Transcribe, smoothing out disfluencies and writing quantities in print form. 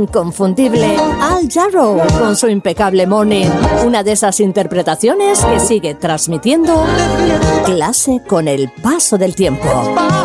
inconfundible Al Jarreau con su impecable Morning, una de esas interpretaciones que sigue transmitiendo clase con el paso del tiempo.